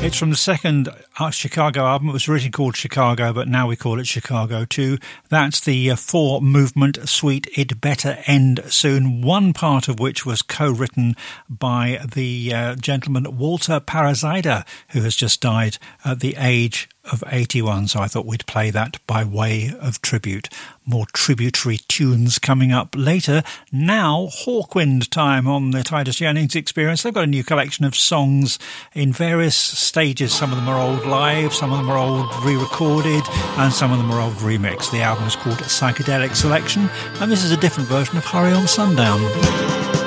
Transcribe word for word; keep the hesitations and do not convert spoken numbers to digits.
It's from the second Chicago album. It was originally called Chicago, but now we call it Chicago two. That's the uh, four-movement suite, It Better End Soon, one part of which was co-written by the uh, gentleman Walter Parazida, who has just died at the age of eighty-one, so I thought we'd play that by way of tribute. More tributary tunes coming up later. Now, Hawkwind time on the Titus Jennings Experience. They've got a new collection of songs in various stages. Some of them are old live, some of them are old re-recorded, and some of them are old remixed. The album is called Psychedelic Selection, and this is a different version of Hurry on Sundown.